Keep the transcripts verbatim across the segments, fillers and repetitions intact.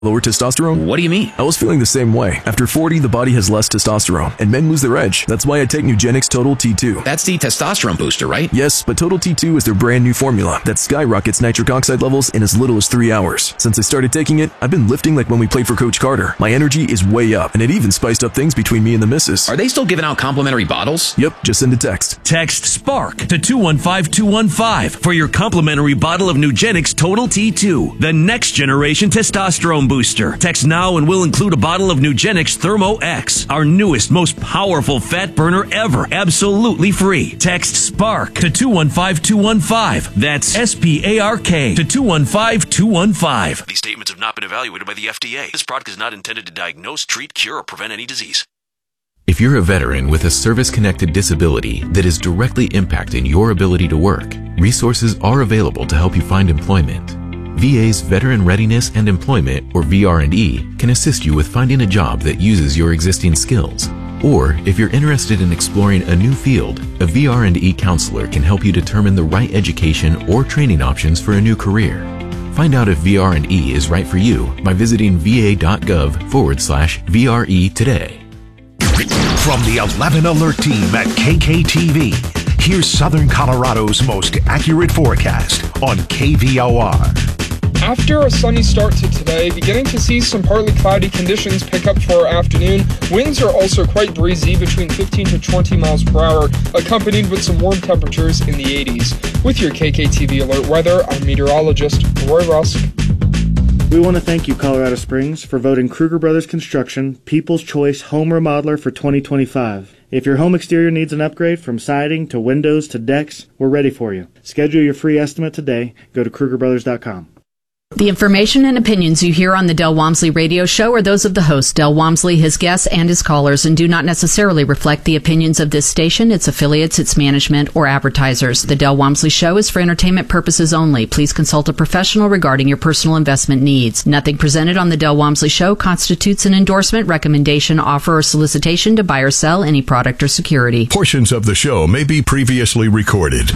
Lower testosterone? What do you mean? I was feeling the same way. After forty, the body has less testosterone, and men lose their edge. That's why I take Nugenix Total T two. That's the testosterone booster, right? Yes, but Total T two is their brand new formula that skyrockets nitric oxide levels in as little as three hours. Since I started taking it, I've been lifting like when we played for Coach Carter. My energy is way up, and it even spiced up things between me and the missus. Are they still giving out complimentary bottles? Yep, just send a text. Text SPARK to two one five two one five for your complimentary bottle of Nugenix Total T two, the next generation testosterone booster. Text now and we'll include a bottle of Nugenix Thermo X, our newest, most powerful fat burner ever, absolutely free. Text SPARK to two one five two one five. That's S P A R K to two one five two one five. These statements have not been evaluated by the F D A. This product is not intended to diagnose, treat, cure, or prevent any disease. If you're a veteran with a service-connected disability that is directly impacting your ability to work, resources are available to help you find employment. V A's Veteran Readiness and Employment, or V R and E, can assist you with finding a job that uses your existing skills. Or, if you're interested in exploring a new field, a V R and E counselor can help you determine the right education or training options for a new career. Find out if V R and E is right for you by visiting va.gov forward slash VRE today. From the eleven Alert team at K K T V, here's Southern Colorado's most accurate forecast on K V O R. After a sunny start to today, beginning to see some partly cloudy conditions pick up for our afternoon. Winds are also quite breezy, between fifteen to twenty miles per hour, accompanied with some warm temperatures in the eighties. With your K K T V Alert Weather, I'm meteorologist Roy Rusk. We want to thank you, Colorado Springs, for voting Kruger Brothers Construction People's Choice Home Remodeler for twenty twenty-five. If your home exterior needs an upgrade from siding to windows to decks, we're ready for you. Schedule your free estimate today. Go to Kruger Brothers dot com. The information and opinions you hear on the Del Walmsley radio show are those of the host, Del Walmsley, his guests, and his callers, and do not necessarily reflect the opinions of this station, its affiliates, its management, or advertisers. The Del Walmsley show is for entertainment purposes only. Please consult a professional regarding your personal investment needs. Nothing presented on the Del Walmsley show constitutes an endorsement, recommendation, offer, or solicitation to buy or sell any product or security. Portions of the show may be previously recorded.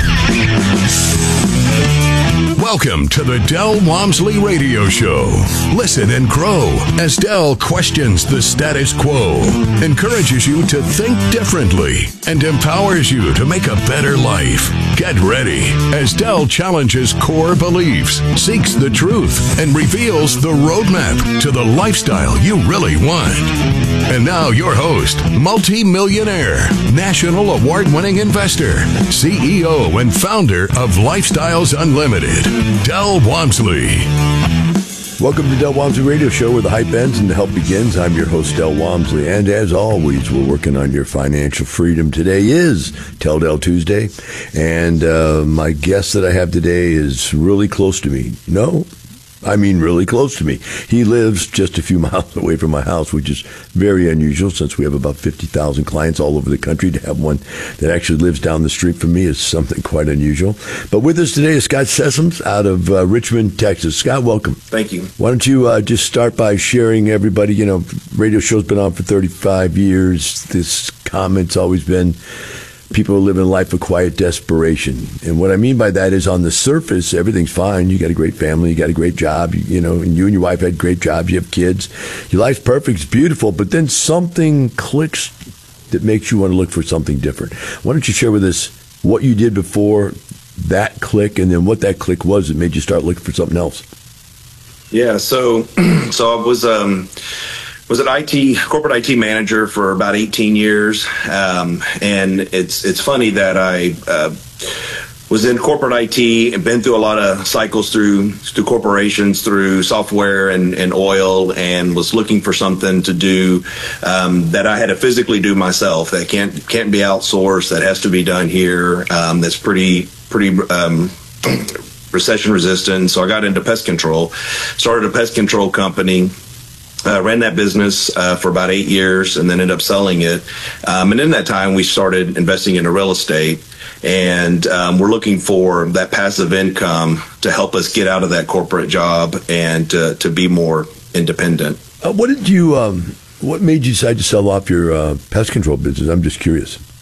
Welcome to the Del Walmsley Radio Show. Listen and grow as Del questions the status quo, encourages you to think differently, and empowers you to make a better life. Get ready as Del challenges core beliefs, seeks the truth, and reveals the roadmap to the lifestyle you really want. And now your host, multi-millionaire, national award-winning investor, C E O and founder of Lifestyles Unlimited, Del Walmsley. Welcome to Del Walmsley Radio Show, where the hype ends and the help begins. I'm your host, Del Walmsley, and as always, we're working on your financial freedom. Today is Tell Del Tuesday, and uh, my guest that I have today is really close to me. No, I mean really close to me. He lives just a few miles away from my house, which is very unusual since we have about fifty thousand clients all over the country. To have one that actually lives down the street from me is something quite unusual. But with us today is Scott Sessoms out of uh, Richmond, Texas. Scott, welcome. Thank you. Why don't you uh, just start by sharing everybody, you know, radio show's been on for thirty-five years. This comment's always been people are living a life of quiet desperation. And what I mean by that is on the surface, everything's fine. You got a great family. You got a great job. You, you know, and you and your wife had great jobs. You have kids. Your life's perfect. It's beautiful. But then something clicks that makes you want to look for something different. Why don't you share with us what you did before that click and then what that click was that made you start looking for something else? Yeah. So, so I was, um, was an I T corporate I T manager for about eighteen years, um, and it's it's funny that I uh, was in corporate I T and been through a lot of cycles through through corporations, through software and, and oil, and was looking for something to do um, that I had to physically do myself. That can't can't be outsourced. That has to be done here. Um, that's pretty pretty. Um, recession resistant. So I got into pest control, started a pest control company. Uh, ran that business uh, for about eight years and then ended up selling it. Um, and in that time, we started investing into real estate. And um, we're looking for that passive income to help us get out of that corporate job and uh, to be more independent. Uh, what did you, um, what made you decide to sell off your uh, pest control business? I'm just curious.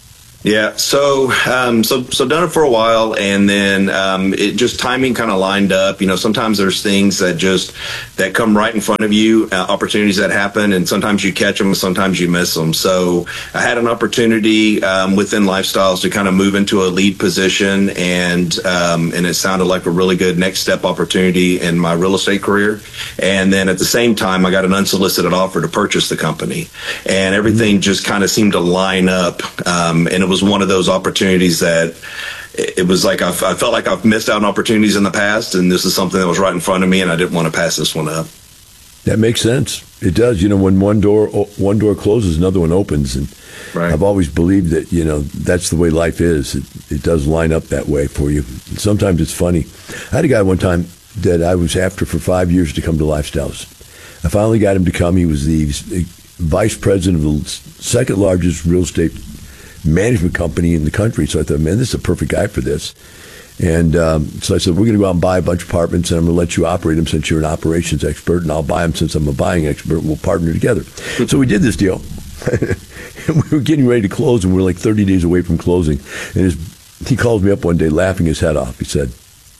Yeah, so um, so so done it for a while, and then um, it just timing kind of lined up. You know, sometimes there's things that just that come right in front of you, uh, opportunities that happen, and sometimes you catch them, sometimes you miss them. So I had an opportunity um, within Lifestyles to kind of move into a lead position, and um, and it sounded like a really good next step opportunity in my real estate career. And then at the same time, I got an unsolicited offer to purchase the company, and everything just kind of seemed to line up, um, and it was one of those opportunities that it was like I've, I felt like I've missed out on opportunities in the past, and this is something that was right in front of me, and I didn't want to pass this one up. That makes sense. It does. You know, when one door one door closes, another one opens, and right. I've always believed that, you know, that's the way life is. It, it does line up that way for you. Sometimes it's funny. I had a guy one time that I was after for five years to come to Lifestyles. I finally got him to come. He was the vice president of the second largest real estate management company in the country. So I thought, man, this is a perfect guy for this. And um, so I said, we're going to go out and buy a bunch of apartments, and I'm going to let you operate them since you're an operations expert, and I'll buy them since I'm a buying expert. We'll partner together. So we did this deal. And we were getting ready to close, and we were like thirty days away from closing. And his, he calls me up one day laughing his head off. He said,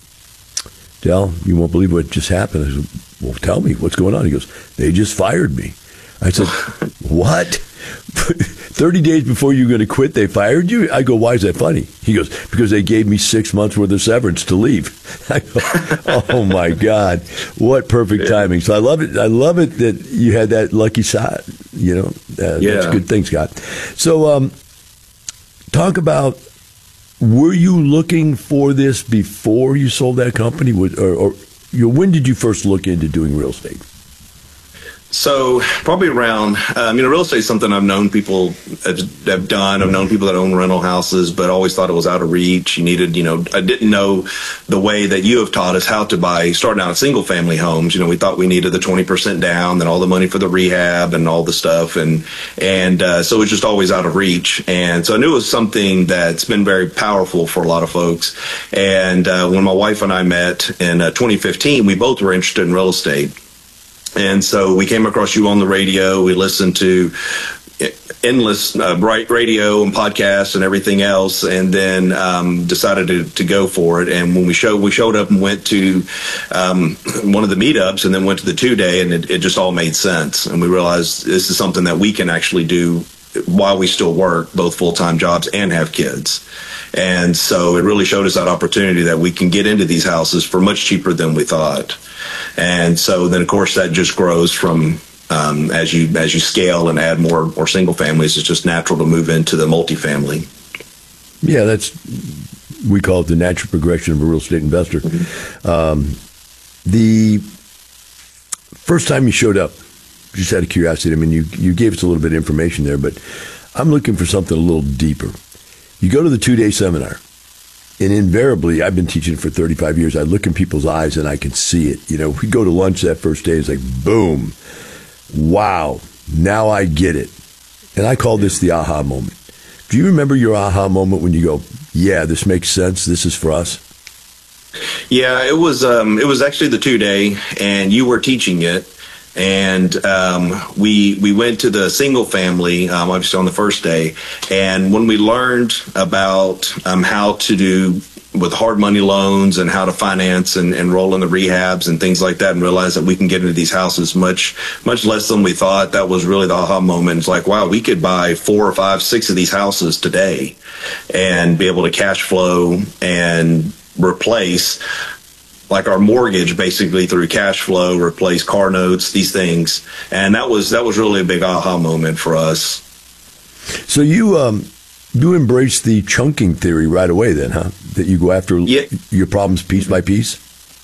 Del, you won't believe what just happened. I said, well, tell me, what's going on? He goes, they just fired me. I said, what? thirty days before you were going to quit, they fired you? I go, why is that funny? He goes, because they gave me six months worth of severance to leave. I go, oh my God, what perfect timing. So I love it. I love it that you had that lucky shot. You know, uh, yeah. That's a good thing, Scott. So um, talk about, were you looking for this before you sold that company? Or, or you know, when did you first look into doing real estate? So probably around, um, you know, real estate is something I've known people have done. I've known people that own rental houses, but always thought it was out of reach. You needed, you know, I didn't know the way that you have taught us how to buy, starting out single family homes. You know, we thought we needed the twenty percent down, then all the money for the rehab and all the stuff. And, and, uh, so it was just always out of reach. And so I knew it was something that's been very powerful for a lot of folks. And, uh, when my wife and I met in uh, twenty fifteen, we both were interested in real estate. And so we came across you on the radio. We listened to endless uh, bright radio and podcasts and everything else, and then um, decided to, to go for it. And when we showed we showed up and went to um, one of the meetups, and then went to the two day, and it, it just all made sense. And we realized this is something that we can actually do while we still work, both full time jobs and have kids. And so it really showed us that opportunity that we can get into these houses for much cheaper than we thought. And so then, of course, that just grows from um, as you as you scale and add more more single families. It's just natural to move into the multifamily. Yeah, that's, we call it the natural progression of a real estate investor. Mm-hmm. Um, the first time you showed up, just out of curiosity, I mean, you you gave us a little bit of information there, but I'm looking for something a little deeper. You go to the two-day seminar, and invariably, I've been teaching for thirty-five years, I look in people's eyes and I can see it. You know, we go to lunch that first day, it's like, boom, wow, now I get it. And I call this the aha moment. Do you remember your aha moment when you go, yeah, this makes sense, this is for us? Yeah, it was, um, it was actually the two-day, and you were teaching it. And um, we we went to the single family, um, obviously on the first day. And when we learned about um, how to do with hard money loans and how to finance and, and roll in the rehabs and things like that, and realize that we can get into these houses much, much less than we thought, that was really the aha moment. It's like, wow, we could buy four or five, six of these houses today and be able to cash flow and replace like our mortgage basically through cash flow, replace car notes, these things. And that was that was really a big aha moment for us. So you um, you embrace the chunking theory right away then, huh? That you go after yeah. your problems piece by piece?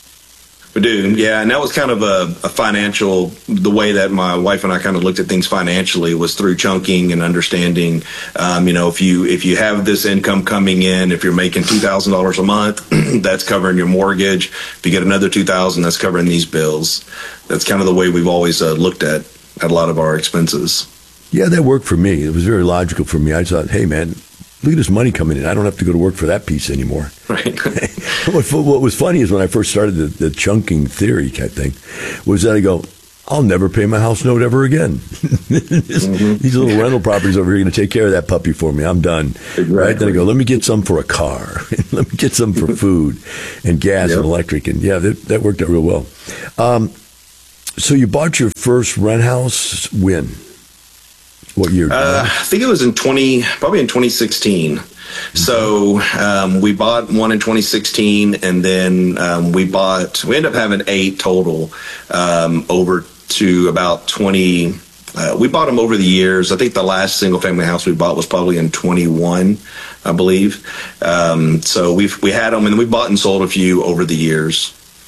We do, yeah. And that was kind of a, a financial, the way that my wife and I kind of looked at things financially was through chunking and understanding, um, you know, if you if you have this income coming in, if you're making two thousand dollars a month, that's covering your mortgage. If you get another two thousand dollars, that's covering these bills. That's kind of the way we've always uh, looked at, at a lot of our expenses. Yeah, that worked for me. It was very logical for me. I thought, hey, man, look at this money coming in. I don't have to go to work for that piece anymore. Right. what, what was funny is when I first started the, the chunking theory type thing, was that I go, I'll never pay my house note ever again. mm-hmm. These little rental properties over here are going to take care of that puppy for me. I'm done. Exactly. Right? Then I go, let me get some for a car. Let me get some for food and gas yep. and electric. And yeah, that, that worked out real well. Um, so you bought your first rent house when? What year? Uh, I think it was in twenty, probably in twenty sixteen. So um, we bought one in twenty sixteen, and then um, we bought, we ended up having eight total um, over to about twenty. Uh, we bought them over the years. I think the last single family house we bought was probably in twenty-one, I believe. Um, so we've we had them, and we bought and sold a few over the years.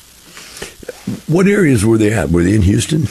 What areas were they at? Were they in Houston?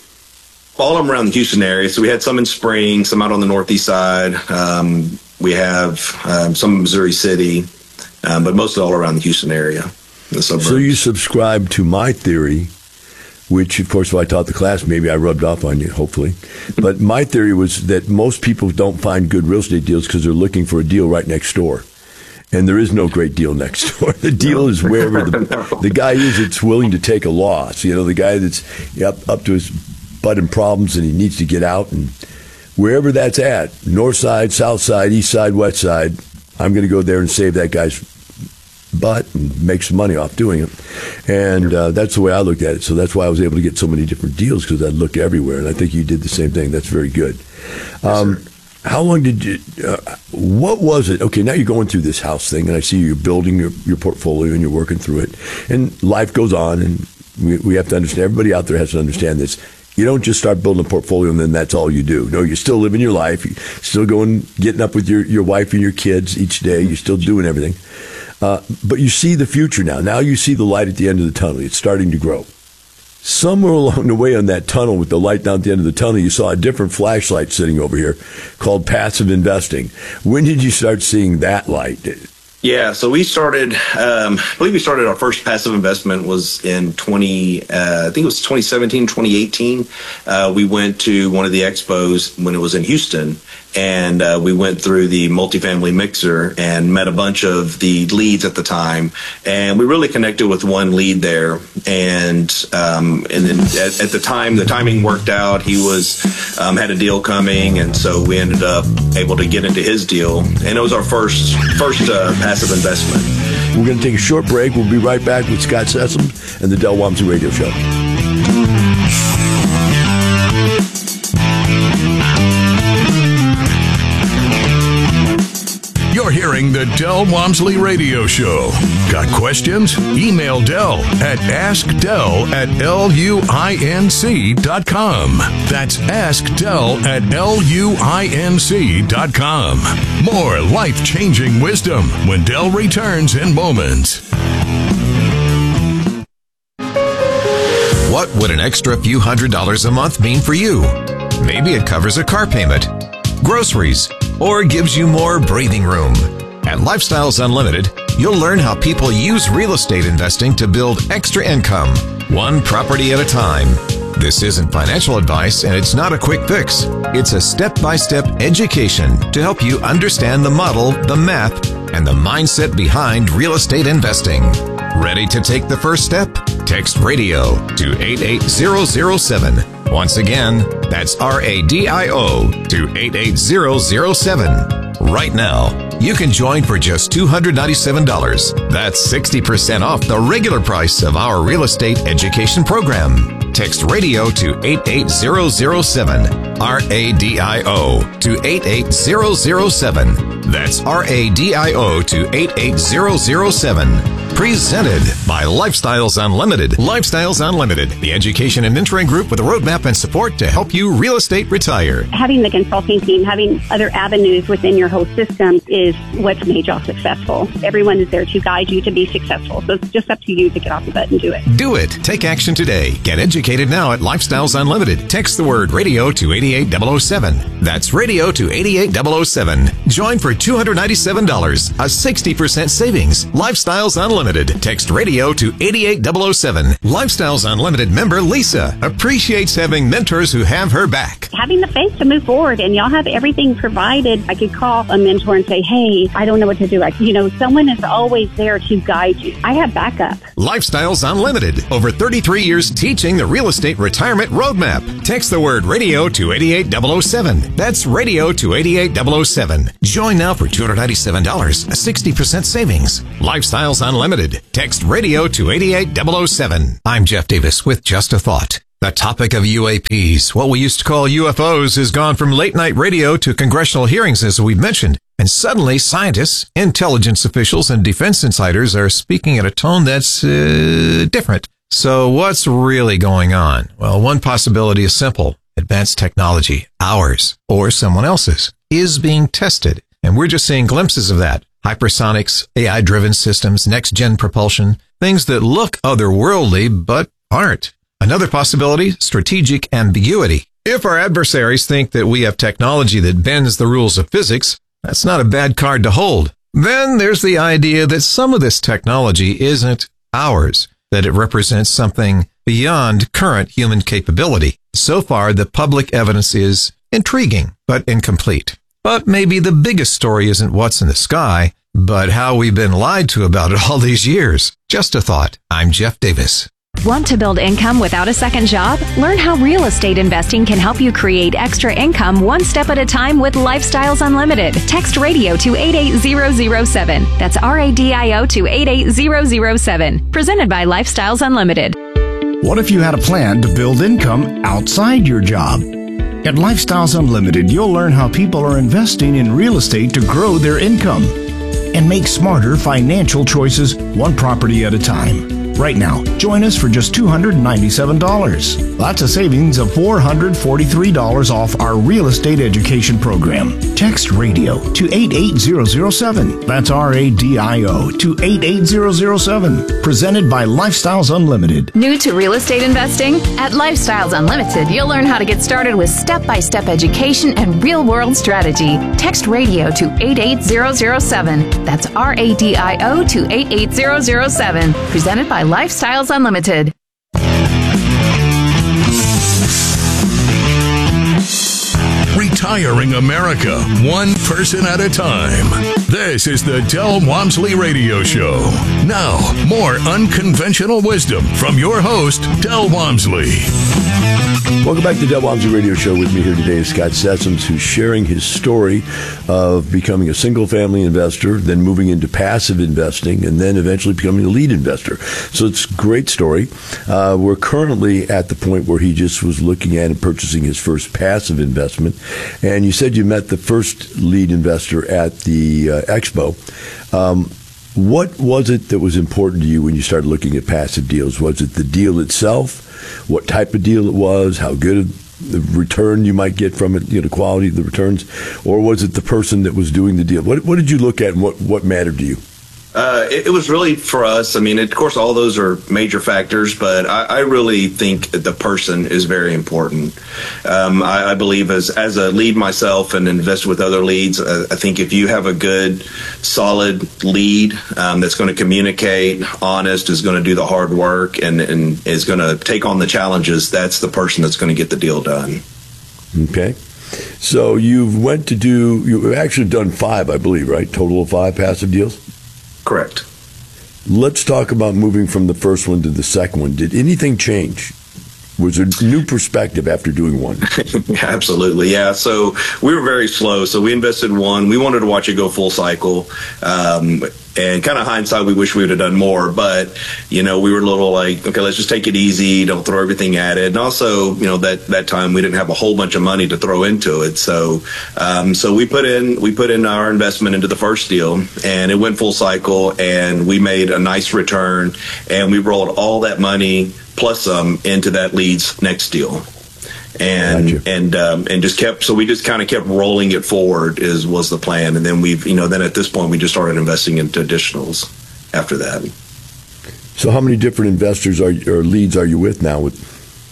All of them around the Houston area. So we had some in Spring, some out on the northeast side. Um, we have um, some in Missouri City, um, but mostly all around the Houston area, the suburbs. So you subscribe to my theory, which, of course, if I taught the class, maybe I rubbed off on you, hopefully. But my theory was that most people don't find good real estate deals because they're looking for a deal right next door. And there is no great deal next door. The deal no. is wherever the, no. the guy is that's willing to take a loss. You know, the guy that's up, up to his butt in problems and he needs to get out. And wherever that's at, north side, south side, east side, west side, I'm going to go there and save that guy's butt and make some money off doing it. And uh, that's the way I looked at it. So that's why I was able to get so many different deals, because I'd look everywhere. And I think you did the same thing. That's very good. Um, yes, how long did you, uh, what was it? Okay, now you're going through this house thing, and I see you're building your, your portfolio and you're working through it. And life goes on, and we, we have to understand, everybody out there has to understand this. You don't just start building a portfolio and then that's all you do. No, you're still living your life. You're still going, getting up with your, your wife and your kids each day. You're still doing everything. Uh, but you see the future now. Now you see the light at the end of the tunnel. It's starting to grow. Somewhere along the way on that tunnel with the light down at the end of the tunnel, you saw a different flashlight sitting over here called passive investing. When did you start seeing that light? Yeah, so we started, um, I believe we started our first passive investment was in twenty, uh, I think it was twenty seventeen, twenty eighteen. Uh, we went to one of the expos when it was in Houston, and uh, we went through the multifamily mixer and met a bunch of the leads at the time. And we really connected with one lead there. And um, and then at, at the time, the timing worked out. He was um, had a deal coming, and so we ended up able to get into his deal. And it was our first first uh, passive investment. We're going to take a short break. We'll be right back with Scott Sessom and the Del Walmsley Radio Show. You're hearing the Del Walmsley Radio Show. Got questions? Email Del at askdel at luinc dot com. That's askdel at luinc dot com. More life-changing wisdom when Del returns in moments. What would an extra few hundred dollars a month mean for you? Maybe it covers a car payment, groceries, or gives you more breathing room. At Lifestyles Unlimited, you'll learn how people use real estate investing to build extra income, one property at a time. This isn't financial advice, and it's not a quick fix. It's a step-by-step education to help you understand the model, the math, and the mindset behind real estate investing. Ready to take the first step? Text RADIO to eight eight zero zero seven. Once again, that's R A D I O to eight eight zero zero seven. Right now, you can join for just two hundred ninety-seven dollars. That's sixty percent off the regular price of our real estate education program. Text RADIO to eight eight zero zero seven. R A D I O to eight eight zero zero seven. That's R A D I O to eight eight zero zero seven. Presented by Lifestyles Unlimited. Lifestyles Unlimited, the education and mentoring group with a roadmap and support to help you real estate retire. Having the consulting team, having other avenues within your whole system is what's made y'all successful. Everyone is there to guide you to be successful. So it's just up to you to get off the butt and do it. Do it. Take action today. Get educated now at Lifestyles Unlimited. Text the word radio to eight eight zero zero seven. That's radio to eight eight zero zero seven. Join for two hundred ninety-seven dollars, a sixty percent savings. Lifestyles Unlimited. Unlimited. Text radio to eight eight zero zero seven. Lifestyles Unlimited member Lisa appreciates having mentors who have her back. Having the faith to move forward, and y'all have everything provided. I could call a mentor and say, hey, I don't know what to do. I, you know, someone is always there to guide you. I have backup. Lifestyles Unlimited. Over thirty-three years teaching the real estate retirement roadmap. Text the word radio to eight eight zero zero seven. That's radio to eight eight zero zero seven. Join now for two hundred ninety-seven dollars, a sixty percent savings. Lifestyles Unlimited. Text radio to eight eight zero zero seven. I'm Jeff Davis with Just a Thought. The topic of U A Ps, what we used to call U F Os, has gone from late night radio to congressional hearings, as we've mentioned. And suddenly, scientists, intelligence officials, and defense insiders are speaking at a tone that's uh, different. So what's really going on? Well, one possibility is simple. Advanced technology, ours or someone else's, is being tested. And we're just seeing glimpses of that. Hypersonics, A I-driven systems, next-gen propulsion, things that look otherworldly but aren't. Another possibility, strategic ambiguity. If our adversaries think that we have technology that bends the rules of physics, that's not a bad card to hold. Then there's the idea that some of this technology isn't ours, that it represents something beyond current human capability. So far, the public evidence is intriguing, but incomplete. But maybe the biggest story isn't what's in the sky, but how we've been lied to about it all these years. Just a thought. I'm Jeff Davis. Want to build income without a second job? Learn how real estate investing can help you create extra income one step at a time with Lifestyles Unlimited. Text radio to eight eight zero zero seven. That's R A D I O to eight eight zero zero seven. Presented by Lifestyles Unlimited. What if you had a plan to build income outside your job? At Lifestyles Unlimited, you'll learn how people are investing in real estate to grow their income and make smarter financial choices one property at a time. Right now, join us for just two hundred ninety-seven dollars. That's a savings of four hundred forty-three dollars off our real estate education program. Text radio to eight eight zero zero seven. That's R A D I O to eight eight zero zero seven. Presented by Lifestyles Unlimited. New to real estate investing? At Lifestyles Unlimited, you'll learn how to get started with step-by-step education and real-world strategy. Text radio to eight eight zero zero seven. That's R A D I O to eight eight zero zero seven. Presented by Lifestyles Unlimited. Retiring America, one person at a time. This is the Del Walmsley Radio Show. Now, more unconventional wisdom from your host, Del Walmsley. Welcome back to the Del Walmsley Radio Show. With me here today is Scott Sessoms, who's sharing his story of becoming a single-family investor, then moving into passive investing, and then eventually becoming a lead investor. So it's a great story. Uh, we're currently at the point where he just was looking at and purchasing his first passive investment. And you said you met the first lead investor at the uh, expo. Um, what was it that was important to you when you started looking at passive deals? Was it the deal itself? What type of deal it was? How good the return you might get from it, you know, the quality of the returns? Or was it the person that was doing the deal? What, what did you look at, and what, what mattered to you? Uh, it, it was really for us. I mean, of course, all those are major factors, but I, I really think the person is very important. Um, I, I believe as as a lead myself and invest with other leads, uh, I think if you have a good, solid lead um, that's going to communicate, honest, is going to do the hard work, and, and is going to take on the challenges, that's the person that's going to get the deal done. Okay. So you went to do, you've actually done five, I believe, right? Total of five passive deals? Correct. Let's talk about moving from the first one to the second one. Did anything change? Was there a new perspective after doing one? Absolutely, yeah. So we were very slow. So we invested one. We wanted to watch it go full cycle. Um, and kind of hindsight, we wish we would have done more. But, you know, we were a little like, okay, let's just take it easy. Don't throw everything at it. And also, you know, that, that time we didn't have a whole bunch of money to throw into it. So um, so we put in we put in our investment into the first deal, and it went full cycle, and we made a nice return, and we rolled all that money plus some into that lead's next deal, and gotcha. and um, and just kept so we just kind of kept rolling it forward is was the plan, and then we've you know then at this point we just started investing into additionals after that. So how many different investors are or leads are you with now? With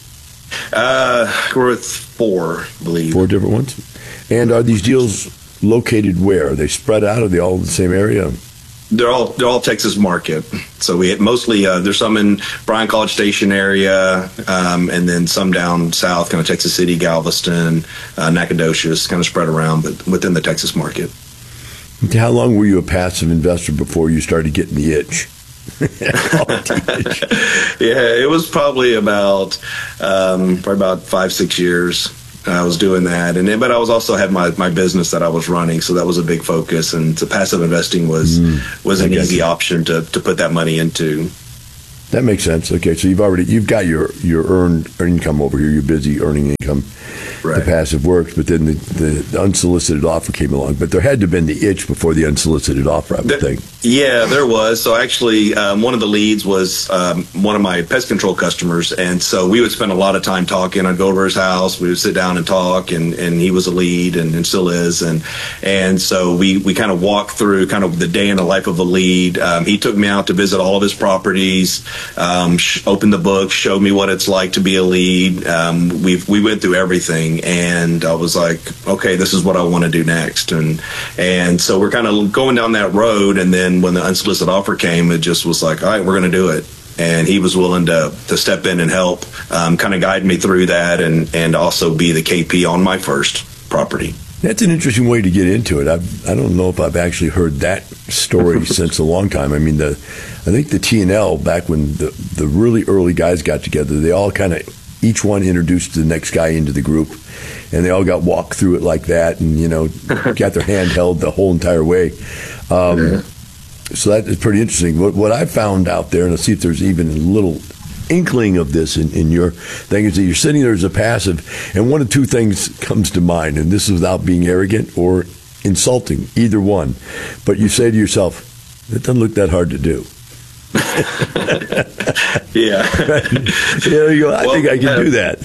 uh, we're with four, I believe. Four different ones, and are these deals located where? Are they spread out? Are they all in the same area? They're all they're all Texas market. So we mostly uh, there's some in Bryan College Station area, um, and then some down south, kind of Texas City, Galveston, uh, Nacogdoches, kind of spread around, but within the Texas market. How long were you a passive investor before you started getting the itch? Yeah, it was probably about um, probably about five six years. I was doing that, and but I was also had my, my business that I was running, so that was a big focus. And so passive investing was mm, was an easy option to, to put that money into. That makes sense. Okay, so you've already you've got your your earned income over here. You're busy earning income. Right. The passive works, but then the, the, the unsolicited offer came along. But there had to have been the itch before the unsolicited offer, I would the, think. Yeah, there was. So actually, um, one of the leads was um, one of my pest control customers, and so we would spend a lot of time talking. I'd go over his house, we would sit down and talk, and, and he was a lead, and, and still is, and and so we, we kind of walked through kind of the day in the life of a lead. Um, he took me out to visit all of his properties, um, sh- opened the book, showed me what it's like to be a lead. Um, we we went through everything. And I was like, okay, this is what I want to do next. And and so we're kind of going down that road. And then when the unsolicited offer came, it just was like, all right, we're going to do it. And he was willing to to step in and help, um, kind of guide me through that, and, and also be the K P on my first property. That's an interesting way to get into it. I've, I don't know if I've actually heard that story since a long time. I mean, the I think the T and L, back when the, the really early guys got together, they all kind of, each one introduced the next guy into the group, and they all got walked through it like that, and, you know, got their hand held the whole entire way. Um, yeah. So that is pretty interesting. What, what I found out there, and I'll see if there's even a little inkling of this in, in your thing, is that you're sitting there as a passive, and one of two things comes to mind, and this is without being arrogant or insulting, either one. But you say to yourself, it doesn't look that hard to do. Yeah. You know, you go, I well, think I can uh, do that.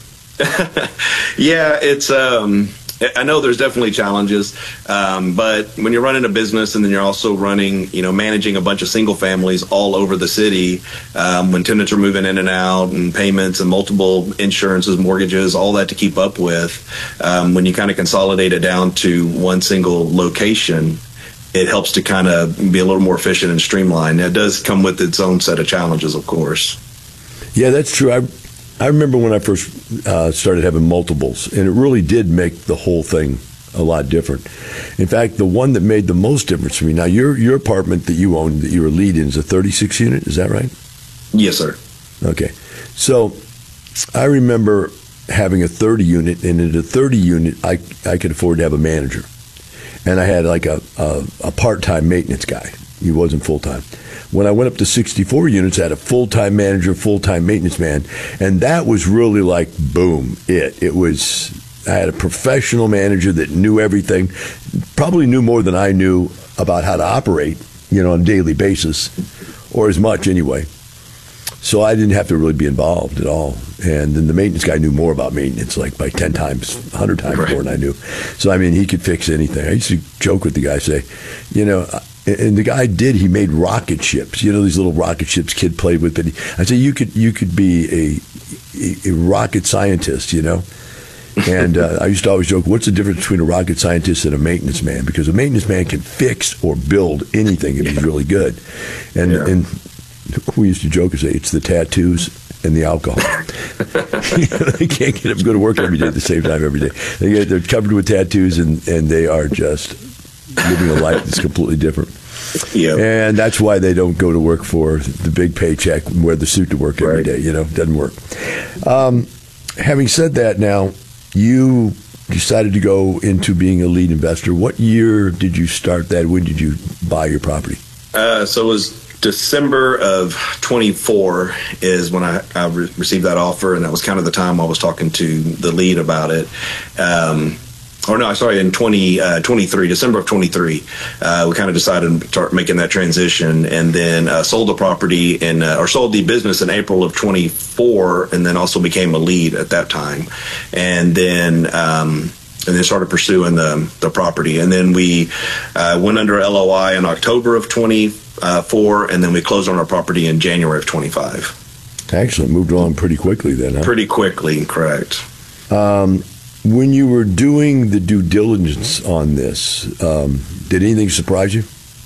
Yeah, it's um I know there's definitely challenges, um, but when you're running a business and then you're also running, you know, managing a bunch of single families all over the city, um, when tenants are moving in and out, and payments and multiple insurances, mortgages, all that to keep up with, um, when you kind of consolidate it down to one single location, it helps to kind of be a little more efficient and streamlined. It does come with its own set of challenges, of course. Yeah, that's true. I I remember when I first uh, started having multiples, and it really did make the whole thing a lot different. In fact, the one that made the most difference for me, now your your apartment that you own, that you're a lead in, is a thirty-six unit, is that right? Yes, sir. Okay. So I remember having a thirty unit, and in a thirty unit, I, I could afford to have a manager. And I had like a, a, a part-time maintenance guy. He wasn't full-time. When I went up to sixty-four units, I had a full-time manager, full-time maintenance man, and that was really like, boom, it. It was, I had a professional manager that knew everything, probably knew more than I knew about how to operate, you know, on a daily basis, or as much anyway. So I didn't have to really be involved at all. And then the maintenance guy knew more about maintenance, like by ten times, one hundred times right. more than I knew. So, I mean, he could fix anything. I used to joke with the guy, say, you know, and the guy did, he made rocket ships, you know, these little rocket ships kid played with. But he, I said, you could you could be a, a, a rocket scientist, you know. And uh, I used to always joke, what's the difference between a rocket scientist and a maintenance man? Because a maintenance man can fix or build anything if yeah. he's really good. And yeah. and we used to joke and say, it's the tattoos and the alcohol. You know, they can't get them to go to work every day at the same time every day. They get, they're covered with tattoos, and, and they are just living a life that's completely different. Yep. And that's why they don't go to work for the big paycheck and wear the suit to work every right. day. You know, it doesn't work. Um, having said that, now, you decided to go into being a lead investor. What year did you start that? When did you buy your property? Uh, so it was December of twenty-four is when I, I re- received that offer, and that was kind of the time I was talking to the lead about it. Um, or no, sorry, in twenty, uh, twenty-three, December of twenty-three, uh, we kind of decided to start making that transition, and then uh, sold the property in, uh, or sold the business in April of twenty-four, and then also became a lead at that time. And then, um, and then started pursuing the, the property. And then we uh, went under L O I in October of twenty-four, and then we closed on our property in January of twenty-five. Excellent. Moved along pretty quickly then, huh? Pretty quickly, correct. Um, when you were doing the due diligence on this, um, did anything surprise you?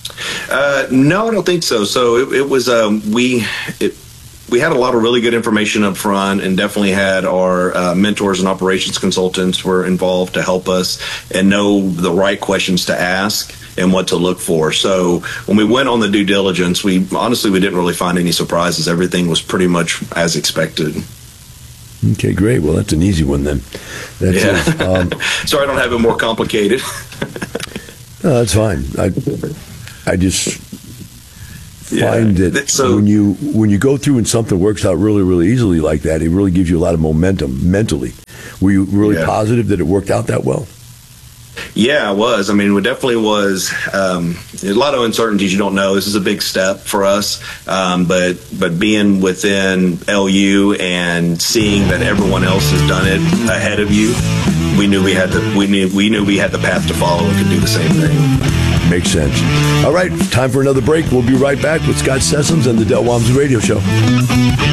Uh, no, I don't think so. So it, it was um, we it, we had a lot of really good information up front, and definitely had our uh, mentors and operations consultants were involved to help us and know the right questions to ask and what to look for. So when we went on the due diligence, we honestly we didn't really find any surprises. Everything was pretty much as expected. Okay, great. Well, that's an easy one then. That's yeah. Um, Sorry, I don't have it more complicated. No, that's fine. I I just find yeah. that so, when you when you go through and something works out really, really easily like that, it really gives you a lot of momentum mentally. Were you really yeah. positive that it worked out that well? Yeah, I was. I mean, it definitely was um, a lot of uncertainties. You don't know. This is a big step for us, um, but but being within L U and seeing that everyone else has done it ahead of you, we knew we had the we knew we knew we had the path to follow and could do the same thing. Makes sense. All right, time for another break. We'll be right back with Scott Sessoms and the Del Walmsley Radio Show.